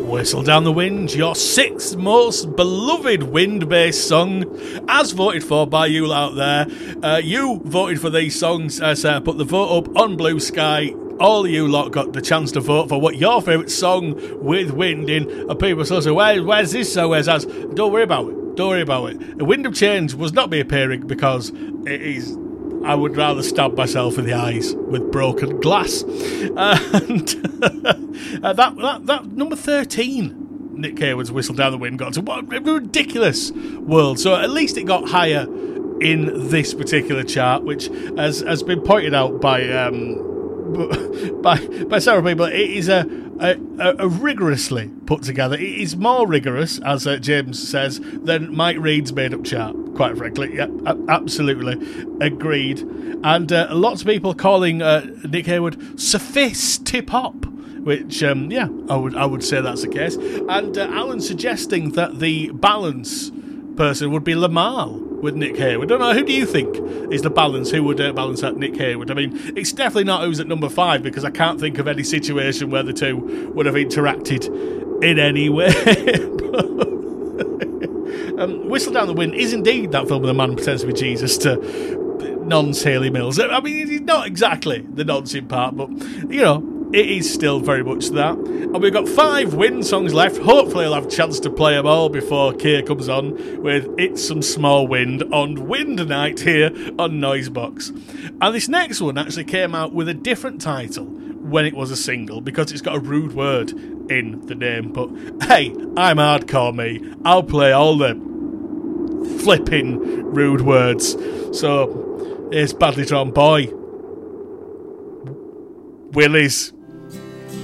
Whistle Down the Wind, your sixth most beloved wind-based song, as voted for by you out there. You voted for these songs, put the vote up on Blue Sky. All of you lot got the chance to vote for what your favourite song with wind in. And people still say, where's this song? Where's that? Don't worry about it. Don't worry about it. The Wind of Change was not be appearing because it is... I would rather stab myself in the eyes with broken glass. And that number 13, Nick Hayward's Whistle Down the Wind, got to. What a ridiculous world. So at least it got higher in this particular chart, which has been pointed out by several people. It is a rigorously put together. It is more rigorous, as James says, than Mike Reed's made-up chart, quite frankly. Yeah, absolutely agreed. And lots of people calling Nick Hayward sophisti-pop, which, I would say that's the case. And Alan suggesting that the balance person would be Lamar with Nick Hayward. I don't know, who do you think is the balance? Who would balance out Nick Hayward? I mean, it's definitely not who's at number 5, because I can't think of any situation where the two would have interacted in any way. Whistle Down the Wind is indeed that film where the man pretends to be Jesus to nonce Hayley Mills. I mean, it's not exactly the noncing part, but, you know, it is still very much that. And we've got 5 wind songs left. Hopefully I'll have a chance to play them all before Keir comes on with It's Some Small Wind on Wind Night here on Noisebox. And this next one actually came out with a different title when it was a single, because it's got a rude word in the name. But hey, I'm hardcore me. I'll play all the flipping rude words. So here's Badly Drawn Boy. Willies.